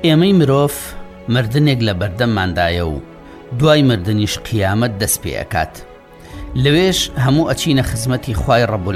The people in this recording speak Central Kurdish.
ئێمەی مرۆڤ مردنێک لە بەردەمماندایە و دوای مردنیش قیامەت دەست پێ ئەکات. لەوێش هەموو ئەچینە خزمەتی خوای ڕەب